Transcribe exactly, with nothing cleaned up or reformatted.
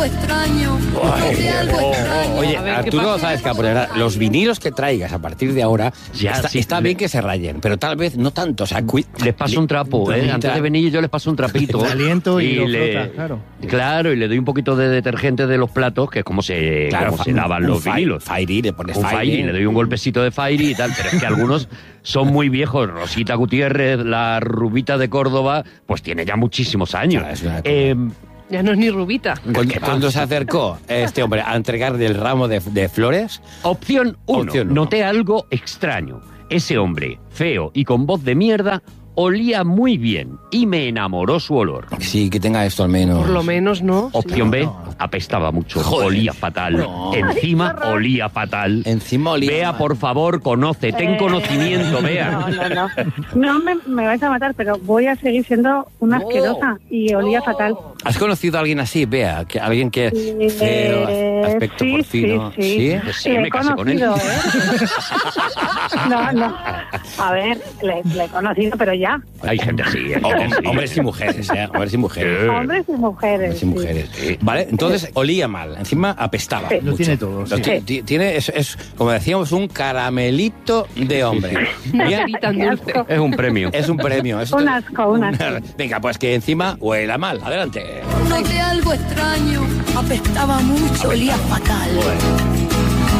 extraño. Noté algo extraño. Oye, Arturo, sabes que los vinilos que traigas a partir de ahora, ya, está, sí, está le... bien que se rayen, pero tal vez no tanto. O sea, cu... les paso un trapo, ¿eh? Antes de venir yo les paso un trapito. El aliento y, y lo le... frota, claro. Claro, y le doy un poquito de detergente de los platos, que es como se, claro, como se lavan los fi vinilos. Fairy, le pones un Fairy. Fairy, le doy un golpecito de Fairy y tal, pero es que algunos son muy viejos. Rosita Gutiérrez, la rubita de Córdoba, pues tiene ya muchísimos años. Claro, eh, ya no es ni rubita. Cuando, cuando se acercó este hombre a entregarle el ramo de, de flores... Opción uno, Opción uno. Noté algo extraño. Ese hombre, feo y con voz de mierda, olía muy bien y me enamoró su olor. Sí, que tenga esto al menos. Por lo menos, ¿no? Opción sí. B, apestaba mucho, Joder. olía fatal. No. Encima olía fatal. Encima olía Bea, mal. por favor, conoce, ten Eh, conocimiento, Bea. No, no, no. No me, me vais a matar, pero voy a seguir siendo una asquerosa y olía fatal. ¿Has conocido a alguien así, Bea? Que, alguien que Eh, feo, aspecto sí, porcino. sí, sí. Pues sí, Le me he casé con él. conocido, ¿eh? No, no. A ver, le, le he conocido, pero ya. Hay gente así, hay Oh, gente así. hombres y mujeres, ¿eh? Hombres y mujeres. Hombres y mujeres. Hombres y mujeres. Vale, entonces olía mal, encima apestaba. Sí. Lo mucho. tiene todo, Lo sí. ti- ti- Tiene, es, es, como decíamos, un caramelito de hombre. Bien, Tan dulce. Es un premio. es un premio. Es Un asco, un asco. Venga, pues que encima huela mal. Adelante. Noté algo extraño. Apestaba mucho, olía fatal. Bueno.